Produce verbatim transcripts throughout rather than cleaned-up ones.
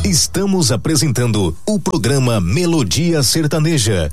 Estamos apresentando o programa Melodia Sertaneja.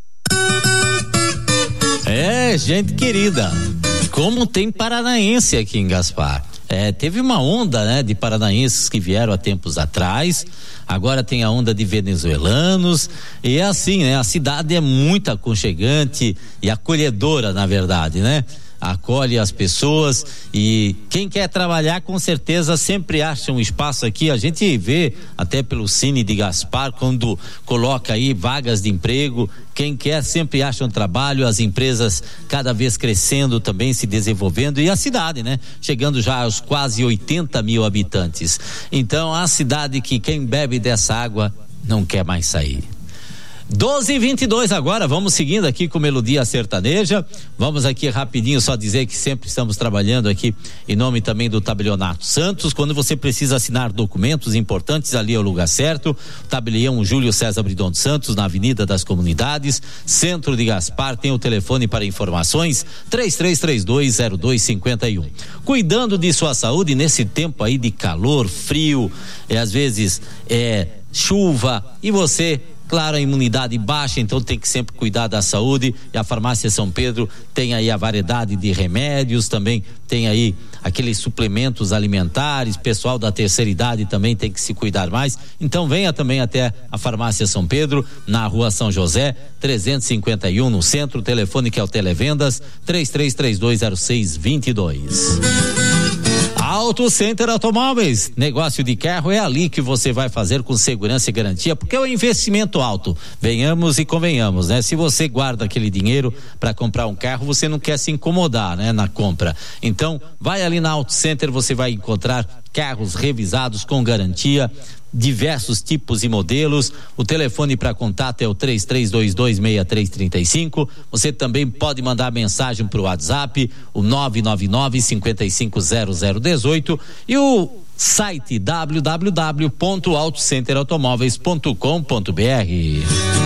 É, gente querida, como tem paranaense aqui em Gaspar. É, teve uma onda, né, de paranaenses que vieram há tempos atrás, agora tem a onda de venezuelanos, e é assim, né, a cidade é muito aconchegante e acolhedora, na verdade, né? Acolhe as pessoas, e quem quer trabalhar com certeza sempre acha um espaço aqui. A gente vê até pelo Cine de Gaspar, quando coloca aí vagas de emprego, quem quer sempre acha um trabalho, as empresas cada vez crescendo também, se desenvolvendo, e a cidade, né, chegando já aos quase oitenta mil habitantes. Então a cidade que quem bebe dessa água não quer mais sair. doze e vinte e dois agora, vamos seguindo aqui com Melodia Sertaneja. Vamos aqui rapidinho só dizer que sempre estamos trabalhando aqui em nome também do Tabelionato Santos. Quando você precisa assinar documentos importantes, ali é o lugar certo. Tabelião Júlio César Bridon dos Santos, na Avenida das Comunidades, Centro de Gaspar. Tem o telefone para informações três três três dois zero dois cinco um. Cuidando de sua saúde nesse tempo aí de calor, frio, e às vezes é chuva, e você, claro, a imunidade baixa, então tem que sempre cuidar da saúde. E a Farmácia São Pedro tem aí a variedade de remédios, também tem aí aqueles suplementos alimentares. Pessoal da terceira idade também tem que se cuidar mais. Então venha também até a Farmácia São Pedro, na Rua São José, trezentos e cinquenta e um, no centro. O telefone que é o Televendas três três três dois zero seis dois dois. Auto Center Automóveis, negócio de carro é ali que você vai fazer com segurança e garantia, porque é um investimento alto. Venhamos e convenhamos, né? Se você guarda aquele dinheiro para comprar um carro, você não quer se incomodar, né, na compra. Então, vai ali na Auto Center, você vai encontrar carros revisados com garantia, diversos tipos e modelos. O telefone para contato é o três três dois dois seis três três cinco. Você também pode mandar mensagem para o WhatsApp, o nove nove nove, cinco cinco zero zero um oito, e o site w w w ponto auto center automóveis ponto com ponto b r.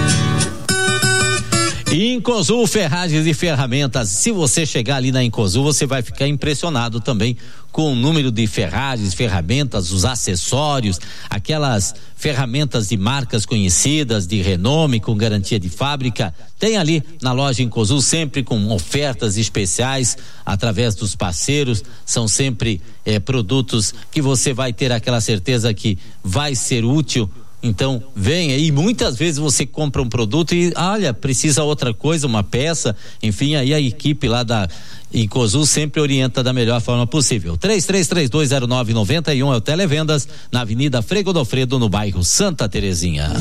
Incozul Ferragens e Ferramentas. Se você chegar ali na Incozul, você vai ficar impressionado também com o número de ferragens, ferramentas, os acessórios, aquelas ferramentas de marcas conhecidas, de renome, com garantia de fábrica. Tem ali na loja Incozul, sempre com ofertas especiais através dos parceiros. São sempre eh, produtos que você vai ter aquela certeza que vai ser útil. Então venha, e muitas vezes você compra um produto e olha, precisa outra coisa, uma peça, enfim, aí a equipe lá da Incozul sempre orienta da melhor forma possível. três três três dois zero nove nove um é o Televendas, na Avenida Frei Godofredo, no bairro Santa Terezinha.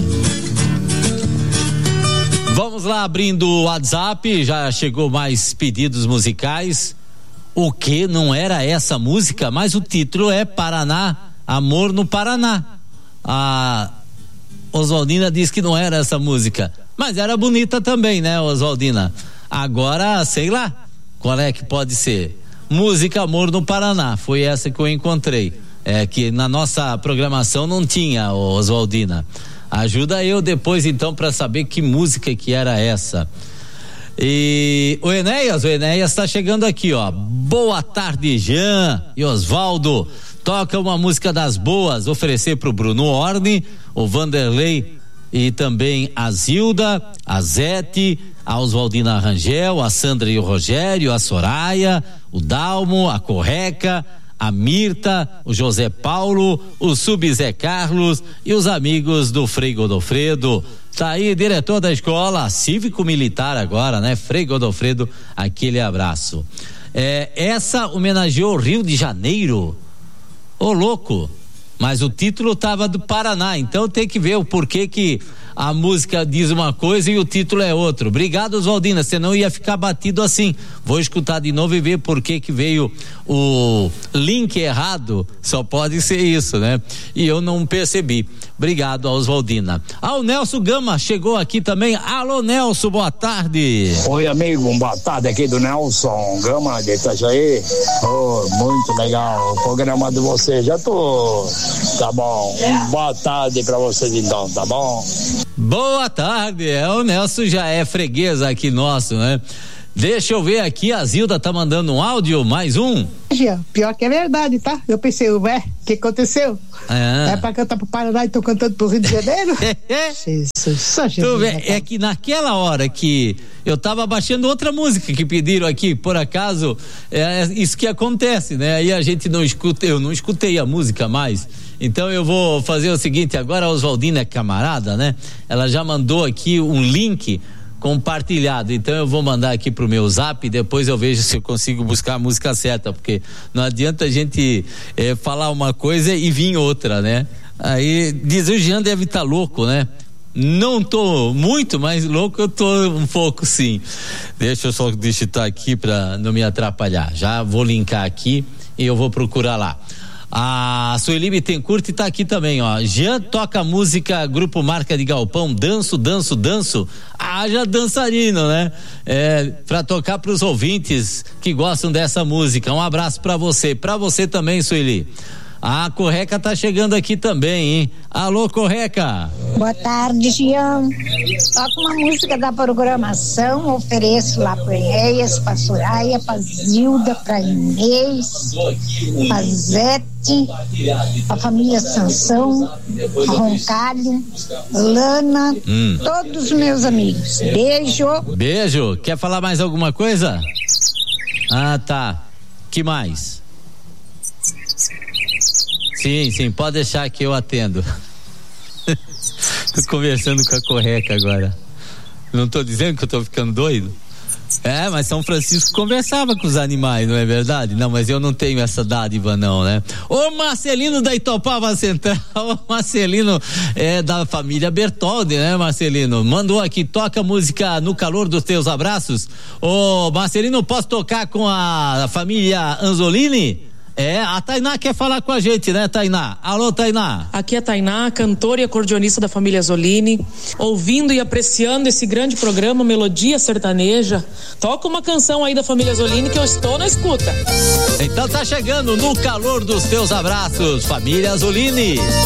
Vamos lá, abrindo o WhatsApp, já chegou mais pedidos musicais. O que não era essa música, mas o título é Paraná, Amor no Paraná. A Oswaldina disse que não era essa música, mas era bonita também, né, Oswaldina? Agora, sei lá, qual é que pode ser? Música Amor no Paraná, foi essa que eu encontrei, é que na nossa programação não tinha, Oswaldina. Ajuda eu depois então para saber que música que era essa. E o Enéas, o Enéas tá chegando aqui, ó. Boa tarde, Jean e Osvaldo. Toca uma música das boas, oferecer pro Bruno Orne, o Vanderlei e também a Zilda, a Zete, a Oswaldina Rangel, a Sandra e o Rogério, a Soraya, o Dalmo, a Correca, a Mirta, o José Paulo, o Sub Zé Carlos e os amigos do Frei Godofredo. Tá aí, diretor da escola cívico-militar agora, né? Frei Godofredo, aquele abraço. É, essa homenageou o Rio de Janeiro. Ô, louco, mas o título tava do Paraná, então tem que ver o porquê que a música diz uma coisa e o título é outro. Obrigado, Oswaldina, senão ia ficar batido assim. Vou escutar de novo e ver por que que veio o link errado, só pode ser isso, né? E eu não percebi. Obrigado, Oswaldina. Ah, o Nelson Gama chegou aqui também. Alô, Nelson, boa tarde. Oi, amigo, boa tarde, aqui do Nelson Gama de Itajaí. Oh, muito legal o programa de vocês, já tô, tá bom, boa tarde pra vocês então, tá bom? Boa tarde, é, o Nelson já é freguês aqui nosso, né? Deixa eu ver aqui, a Zilda tá mandando um áudio, mais um. Pior que é verdade, tá? Eu pensei, ué, o que aconteceu? É. É pra cantar pro Paraná e tô cantando pro Rio de Janeiro? Jesus, só Jesus. Vê, é que naquela hora que eu tava baixando outra música que pediram aqui, por acaso, é isso que acontece, né? Aí a gente não escuta, eu não escutei a música mais. Então eu vou fazer o seguinte, agora a Oswaldina é camarada, né? Ela já mandou aqui um link compartilhado, então eu vou mandar aqui pro meu zap e depois eu vejo se eu consigo buscar a música certa, porque não adianta a gente é, falar uma coisa e vir outra, né? Aí diz, o Jean deve estar tá louco, né? Não tô muito, mas louco eu tô um pouco, sim. Deixa eu só digitar aqui para não me atrapalhar, já vou linkar aqui e eu vou procurar lá. A Sueli Bittencourt tá aqui também, ó. Jean toca música, grupo Marca de Galpão, danço, danço, danço. Haja dançarino, né? É, pra tocar pros ouvintes que gostam dessa música. Um abraço pra você, pra você também, Sueli. A Correca tá chegando aqui também, hein? Alô, Correca. Boa tarde, Jean. Toca uma música da programação, ofereço lá pro Eias, pra Soraya, pra Zilda, pra Inês, pra Zete, pra família Sansão, a Roncalho, Lana, hum. todos os meus amigos. Beijo. Beijo. Quer falar mais alguma coisa? Ah, tá. Que mais? Sim, sim, pode deixar que eu atendo. Tô conversando com a Correca agora. Não tô dizendo que eu tô ficando doido? É, mas São Francisco conversava com os animais, não é verdade? Não, mas eu não tenho essa dádiva não, né? Ô Marcelino da Itopava Central, ô Marcelino é da família Bertoldi, né, Marcelino? Mandou aqui, toca música No Calor dos Teus Abraços. Ô Marcelino, posso tocar com a família Anzolini? É, a Tainá quer falar com a gente, né, Tainá? Alô, Tainá. Aqui é a Tainá, cantora e acordeonista da família Zolini, ouvindo e apreciando esse grande programa Melodia Sertaneja. Toca uma canção aí da família Zolini que eu estou na escuta. Então tá chegando No Calor dos Teus Abraços, família Zolini.